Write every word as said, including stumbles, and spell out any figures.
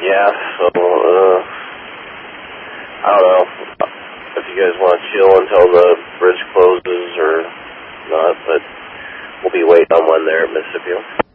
Yeah, so, uh, I don't know if you guys want to chill until the bridge closes or not, but we'll be waiting on one there at Mississippi.